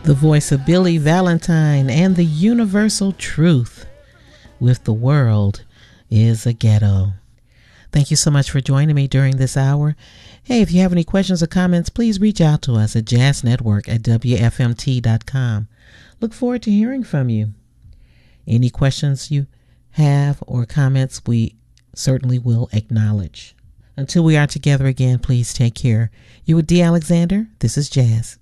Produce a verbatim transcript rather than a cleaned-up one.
The voice of Billy Valentine and the universal truth with the world is a ghetto. Thank you so much for joining me during this hour. Hey, if you have any questions or comments, please reach out to us at jazz network at w f m t dot com. Look forward to hearing from you. Any questions you have or comments, we certainly will acknowledge. Until we are together again, please take care. You with D. Alexander. This is Jazz.